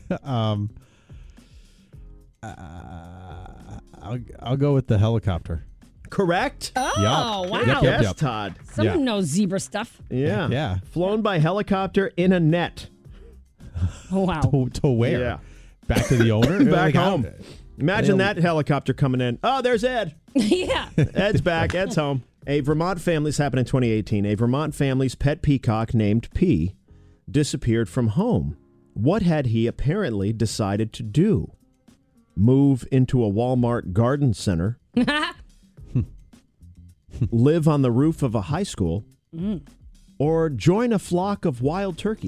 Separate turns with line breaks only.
I'll go with the helicopter.
Correct.
Oh, wow.
Yes, Todd.
Someone knows zebra stuff.
Yeah.
Yeah.
Flown by helicopter in a net.
Oh, wow.
To where?
Yeah.
Back to the owner?
Back home.
how-
Imagine that helicopter coming in. Oh, there's Ed.
Yeah.
Ed's back. Ed's home. A Vermont family's happened in 2018. A Vermont family's pet peacock named P disappeared from home. What had he apparently decided to do? Move into a Walmart garden center? Live on the roof of a high school? Or join a flock of wild turkeys?